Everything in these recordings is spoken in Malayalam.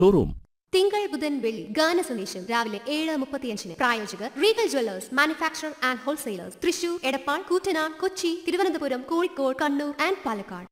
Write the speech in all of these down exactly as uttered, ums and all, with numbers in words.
ഷോറൂം. തിങ്കൾ ബുധൻ വെള്ളി ഗാന സന്ദേശം രാവിലെ ഏഴ് മുപ്പത്തിയഞ്ചിന്. പ്രായോജകർ Regal Jewellers manufacture and wholesalers Thrissur, Edappal, Koottanad, Kochi, Thiruvananthapuram, Kozhikode, Kannur and Palakkad.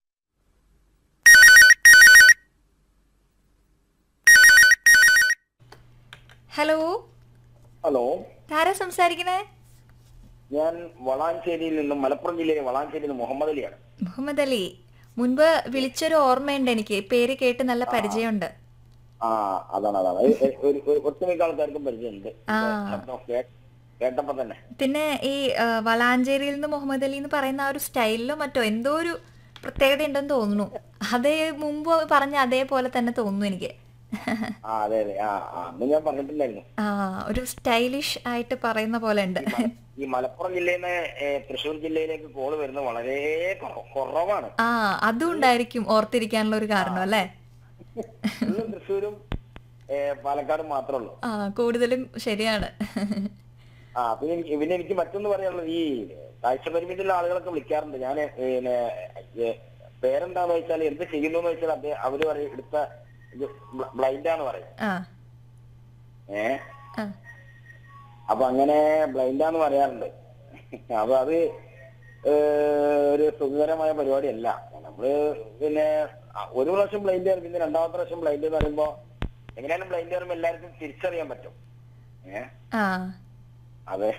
Hello hello, ആരാ സംസാരിക്കണേ? ഞാൻ വളാഞ്ചേരിയിൽ നിന്നും, മലപ്പുറം ജില്ലയിലെ വളാഞ്ചേരിയിൽ നിന്ന് മുഹമ്മദ് അലിയാണ്. മുഹമ്മദ് അലി, മുൻപ് വിളിച്ചൊരു ഓർമ്മയുണ്ട്, എനിക്ക് പേര് കേട്ട് നല്ല പരിചയമുണ്ട്. ആ അതാണ് അതാണ് ഏ- ഏ- ഒരു ഒരു ഒട്ടുമിക്ക ആൾക്കാർക്കും പരിചയമുണ്ട്. ആ. ശബ്ദം കേ- കേട്ടപ്പോ തന്നെ. പിന്നെ ഈ ആ, വളാഞ്ചേരിയിൽ നിന്ന് മുഹമ്മദ് അലി എന്ന് പറയുന്ന ആ ഒരു സ്റ്റൈലിലോ മറ്റോ എന്തോ ഒരു പ്രത്യേകത ഉണ്ടെന്ന് തോന്നുന്നു. അതേ മുമ്പ് പറഞ്ഞ അതേപോലെ തന്നെ തോന്നുന്നു എനിക്ക്. ആ അതെ അതെ ആ ആ, അന്ന് ഞാൻ പറഞ്ഞിട്ടുണ്ടായിരുന്നു. ആ, ഒരു സ്റ്റൈലിഷ് ആയിട്ട് പറയുന്ന പോലെ ഉണ്ട്. ഈ മലപ്പുറം ജില്ലയിൽ നിന്ന് തൃശ്ശൂർ ജില്ലയിലേക്ക് കോള് വരുന്നത് വളരെ കുറ- കുറവാണ്. ആ, അതും ഉണ്ടായിരിക്കും ഓർത്തിരിക്കാനുള്ള ഒരു കാരണം അല്ലേ? ഫുള്ളും തൃശ്ശൂരും ഏ, പാലക്കാടും മാത്രമേ ഉള്ളൂ. ആ, കൂടുതലും ശരിയാണ്. ആ പിന്നെ എനിക്ക് പിന്നെ എനിക്ക് മറ്റൊന്ന് പറയാനുള്ളത്, ഈ കാഴ്ച പരിമിതിയുള്ള ആളുകളൊക്കെ വിളിക്കാറുണ്ട്. ഞാൻ പിന്നെ ഏ, പേരെന്താന്ന് വെച്ചാൽ എന്ത് ചെയ്യുന്നു എന്ന് വെച്ചാൽ അദ്ദേഹം അവര് പറയും എടുത്ത ഇത് ബ്ലൈൻഡാന്ന് പറയും. ആ ഏ ആ അപ്പൊ അങ്ങനെ ബ്ലൈൻഡാന്ന് പറയാറുണ്ട്. അപ്പൊ അത് ഏ, ഒരു സുഖകരമായ പരിപാടിയല്ല. നമ്മള് പിന്നെ ഒരു പ്രാവശ്യം ബ്ലൈൻഡ് കയറും, പിന്നെ രണ്ടാമത്തെ പ്രാവശ്യം ബ്ലൈൻഡ് എന്ന് പറയുമ്പോ എങ്ങനെയാലും ബ്ലൈൻഡ് കയറുമ്പോ എല്ലാവർക്കും തിരിച്ചറിയാൻ പറ്റും. ഏ ആ അതെ.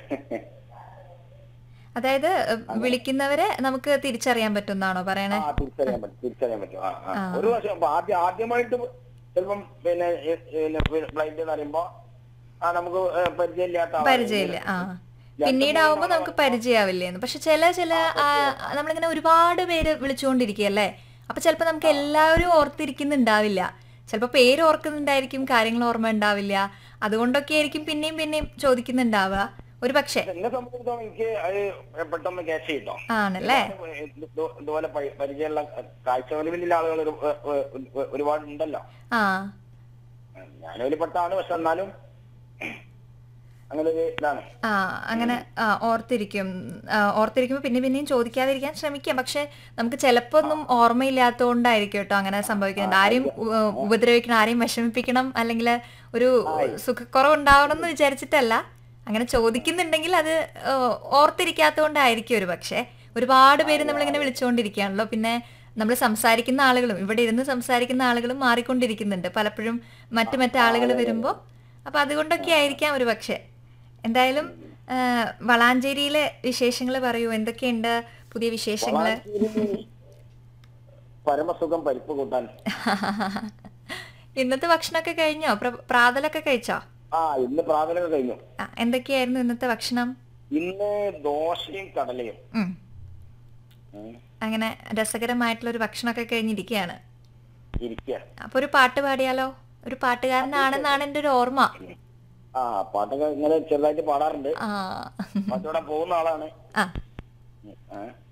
അതായത് വിളിക്കുന്നവരെ നമുക്ക് തിരിച്ചറിയാൻ പറ്റുന്നാണോ പറയണേ? ആ തിരിച്ചറിയാൻ പറ്റും തിരിച്ചറിയാൻ പറ്റും ആ ആ ഒരു പ്രാവശ്യം അപ്പൊ ആദ്യം ആദ്യമായിട്ട് ചിലപ്പം പിന്നെ ബ്ലൈൻഡ് എന്ന് പറയുമ്പോ ആ നമുക്ക് പരിചയമില്ലാത്ത ആളാണ്. പരിചയമില്ല. ആ, പിന്നീടാവുമ്പോ നമുക്ക് പരിചയമാവില്ലേന്ന്. പക്ഷെ ചില ചില ആ, നമ്മളിങ്ങനെ ഒരുപാട് പേര് വിളിച്ചുകൊണ്ടിരിക്കുകയല്ലേ, അപ്പൊ ചിലപ്പോ നമുക്ക് എല്ലാവരും ഓർത്തിരിക്കുന്നുണ്ടാവില്ല. ചിലപ്പോ പേര് ഓർക്കുന്നുണ്ടായിരിക്കും, കാര്യങ്ങൾ ഓർമ്മ ഉണ്ടാവില്ല. അതുകൊണ്ടൊക്കെ ആയിരിക്കും പിന്നെയും പിന്നെയും ചോദിക്കുന്നുണ്ടാവുക ഒരു പക്ഷേ. എന്നെ സംബന്ധിച്ചിടത്തോളം എനിക്ക് അത് പെട്ടെന്ന് ക്യാച്ച് ചെയ്തോ. ആണല്ലേ? ഇതുപോലെ പരി- പരിചയമുള്ള കാഴ്ച പരിമിതിയുള്ള ആളുകൾ ഒരു- ഒരു- ഒരുപാട് ഉണ്ടല്ലോ. ആ ഞാനൊരു പെട്ടാണ്, പക്ഷെ എന്നാലും അങ്ങനെ ഒരു ഇതാണ്. ആ അങ്ങനെ ആ ഓർത്തിരിക്കും. ആ, ഓർത്തിരിക്കുമ്പോൾ പിന്നെ പിന്നെയും ചോദിക്കാതിരിക്കാൻ ശ്രമിക്കാം. പക്ഷെ നമുക്ക് ചിലപ്പോ ഒന്നും ഓർമ്മയില്ലാത്തതുകൊണ്ടായിരിക്കും കേട്ടോ അങ്ങനെ സംഭവിക്കുന്നത്. ആരെയും ഉ- ഉപദ്രവിക്കണം, ആരെയും വിഷമിപ്പിക്കണം, അല്ലെങ്കിൽ ഒരു സുഖക്കുറവുണ്ടാവണം എന്ന് വിചാരിച്ചിട്ടല്ല. അങ്ങനെ ചോദിക്കുന്നുണ്ടെങ്കിൽ അത് ആ, ഓർത്തിരിക്കാത്തതുകൊണ്ടായിരിക്കും ഒരു പക്ഷേ. ഒരുപാട് പേര് നമ്മളിങ്ങനെ വിളിച്ചുകൊണ്ടിരിക്കുകയാണല്ലോ. പിന്നെ നമ്മൾ സംസാരിക്കുന്ന ആളുകളും ഇവിടെ ഇരുന്ന് സംസാരിക്കുന്ന ആളുകളും മാറിക്കൊണ്ടിരിക്കുന്നുണ്ട് പലപ്പോഴും മറ്റു മറ്റു ആളുകൾ വരുമ്പോൾ. അപ്പൊ അതുകൊണ്ടൊക്കെ ആയിരിക്കാം ഒരു പക്ഷേ. എന്തായാലും ആ, വളാഞ്ചേരിയിലെ വിശേഷങ്ങൾ പറയൂ, എന്തൊക്കെയുണ്ട് പുതിയ വിശേഷങ്ങള്? വളാഞ്ചേരി പരമസുഖം പരിപ്പ് കൂട്ടാൻ. ഇന്നത്തെ ഭക്ഷണമൊക്കെ കഴിഞ്ഞോ? പ്ര- പ്രാതലൊക്കെ കഴിച്ചോ? ആ ഇന്ന് പ്രാഥമിക കഴിഞ്ഞു. ആ, എന്തൊക്കെയായിരുന്നു ഇന്നത്തെ ഭക്ഷണം? ഇന്ന് ദോശയും കടലയും. ഉം. ഉം. അങ്ങനെ രസകരമായിട്ടുള്ള ഒരു ഭക്ഷണമൊക്കെ കഴിഞ്ഞിരിക്കുകയാണ്. ഇരിക്കുക. അപ്പൊ ഒരു പാട്ട് പാടിയാലോ? ഒരു പാട്ടുകാരനാണെന്നാണ് എൻ്റെ ഒരു ഓർമ്മ. ആ പാട്ടൊക്കെ ഇങ്ങനെ ചെറുതായിട്ട് പാടാറുണ്ട്. ആ പാട്ടോടെ പോകുന്ന ആളാണ്. ആ ഉം. ആ